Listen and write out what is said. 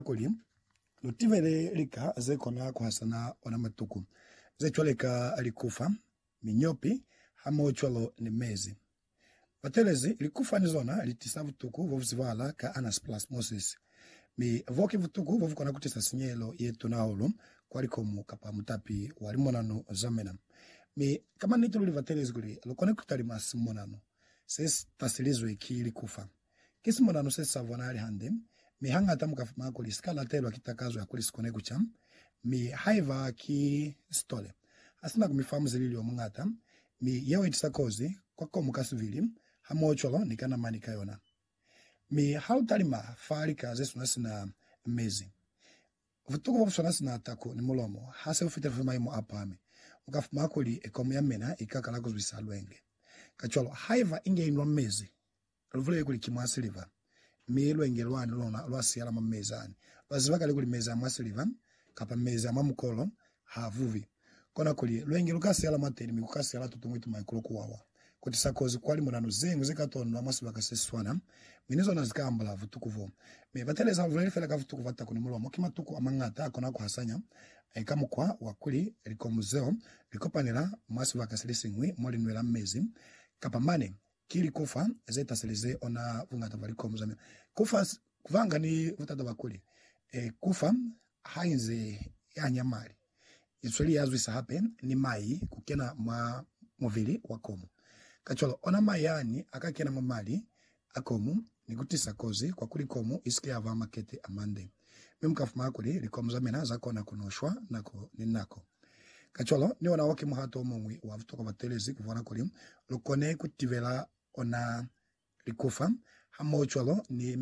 Kuli lutivele lika zekona kuhasana ona matuku zechwaleka alikufa minyopi hamo chwalo ni mezi patelezi likufa ni zona litisa vutuku vovuzivala ka anasplasmosis mi voki vutuku vovukona kutisa sinyelo yetu na hulu kwa likomu kapa mutapi walimonano zamena mi kama nitululi vatelezi kuli lukone kutali masimonano ses tasilizwe ki likufa kisi monano ses savonali hande mi hanga tamu kafuma kuli skala telo akitakazo ya kuli sikone kucham mi haiva ki stole asina kumifamu zilili wa mungata mi yawe itisakozi kwa komu vili hamo cholo nikana manika yona mi hautalima farika zesu nasina mezi vutuku wafu nasina atako ni mulomo hasa ufite fumaimo apame mukafuma kuli ekomu ya mena ikakala kuzwisalwenge kacholo haiva inge inwa mezi luvule kuli kimwasiliva mi lwenge lwani lona lwasiyala mamezani lwazivakale kuli meza mwasiliva kapa meza mamukolo havuvi kona kuli lwenge lukasiyala mateni mikukasiyala tutumwitu maikulu kuwawa kuti sakozi kwali munanu zengu zikatono amasiva kaseswana minizo na zikambala vutukuvo me bateleza vuleli fela kavutuku vata kuni mulo mokima tuku amangata akona kuhasanya ikamu kwa wakuli liko muzeo likopanela masiva kaselisingwi moli nwela mezi kapamane kili kufa zeta selize ona vungata valiko muzame kufa kuvanga ni vutata wakuli kufa hainze ya nyamari isweli yazwisa happen ni mai kukena mwa movili wakomu kacholo ona mayani akakena mamali akomu nikutisa kozi kwa kuli komu isikia ava makete amande mimkafuma akuli likomu zamena zakona kunoshwa nako ninako kacholo ni wana waki muhato mongwi wa vutoka batelezi kuvona kuli lukone kutivela ona likufa hamo cholo ni